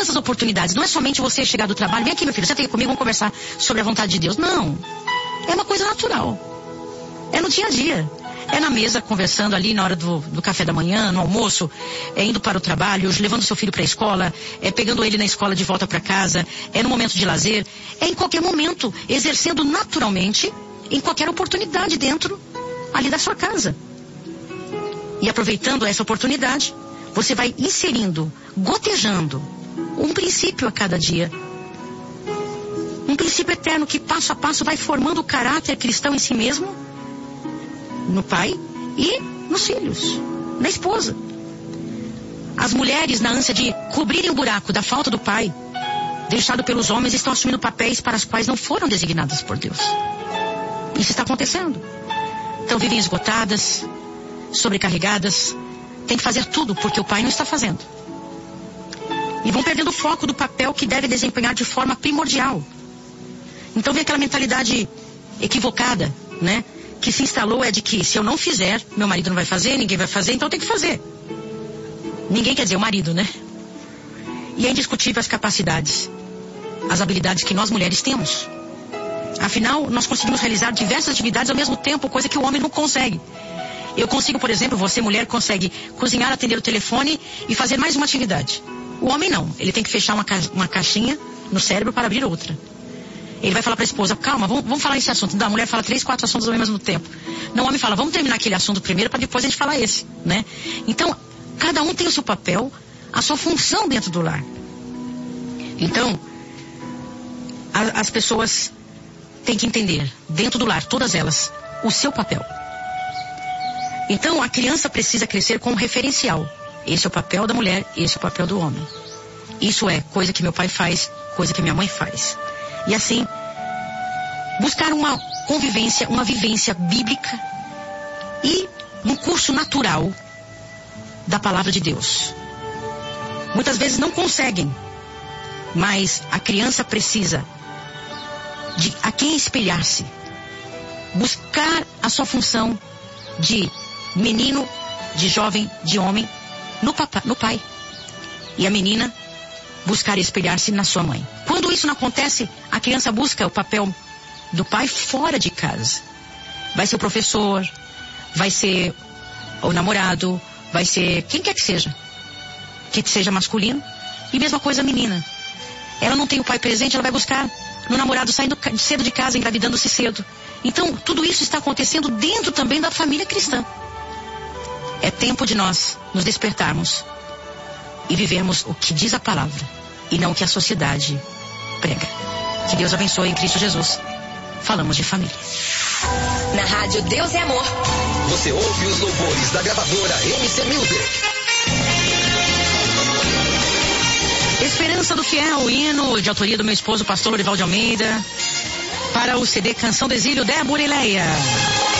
todas as oportunidades. Não é somente você chegar do trabalho, vem aqui meu filho, senta aí comigo, vamos conversar sobre a vontade de Deus. Não, é uma coisa natural, é no dia a dia. É na mesa, conversando ali na hora do café da manhã, no almoço, indo para o trabalho, levando seu filho para a escola, pegando ele na escola de volta para casa, no momento de lazer, em qualquer momento, exercendo naturalmente, em qualquer oportunidade dentro ali da sua casa. E aproveitando essa oportunidade, você vai inserindo, gotejando, um princípio a cada dia. Um princípio eterno que passo a passo vai formando o caráter cristão em si mesmo, no pai e nos filhos, na esposa. As mulheres, na ânsia de cobrirem o buraco da falta do pai, deixado pelos homens, estão assumindo papéis para os quais não foram designadas por Deus. Isso está acontecendo. Então vivem esgotadas, sobrecarregadas, tem que fazer tudo porque o pai não está fazendo. E vão perdendo o foco do papel que deve desempenhar de forma primordial. Então vem aquela mentalidade equivocada, né? Que se instalou de que se eu não fizer, meu marido não vai fazer, ninguém vai fazer, então eu tenho que fazer. Ninguém quer dizer o marido, né? E é indiscutível as capacidades, as habilidades que nós mulheres temos. Afinal, nós conseguimos realizar diversas atividades ao mesmo tempo, coisa que o homem não consegue. Eu consigo, por exemplo, você mulher consegue cozinhar, atender o telefone e fazer mais uma atividade. O homem não, ele tem que fechar uma caixinha no cérebro para abrir outra. Ele vai falar para a esposa, calma, vamos falar esse assunto. A mulher fala 3, 4 assuntos ao mesmo tempo. Não, o homem fala, vamos terminar aquele assunto primeiro para depois a gente falar esse, né? Então, cada um tem o seu papel, a sua função dentro do lar. Então, as pessoas têm que entender, dentro do lar, todas elas, o seu papel. Então, a criança precisa crescer com um referencial. Esse é o papel da mulher, esse é o papel do homem. Isso é coisa que meu pai faz, coisa que minha mãe faz. E assim, buscar uma convivência, uma vivência bíblica e um curso natural da palavra de Deus. Muitas vezes não conseguem, mas a criança precisa de a quem espelhar-se. Buscar a sua função de menino, de jovem, de homem, no pai. E a menina buscar espelhar-se na sua mãe. Quando isso não acontece, a criança busca o papel do pai fora de casa. Vai ser o professor, vai ser o namorado, vai ser quem quer que seja masculino. E mesma coisa a menina. Ela não tem o pai presente, ela vai buscar no namorado saindo cedo de casa, engravidando-se cedo. Então, tudo isso está acontecendo dentro também da família cristã. É tempo de nós nos despertarmos e vivermos o que diz a palavra e não o que a sociedade prega. Que Deus abençoe em Cristo Jesus. Falamos de família. Na rádio Deus é Amor. Você ouve os louvores da gravadora MC Music. Esperança do Fiel, o hino de autoria do meu esposo, pastor Lorival de Almeida, para o CD Canção do Exílio, Débora e Leia.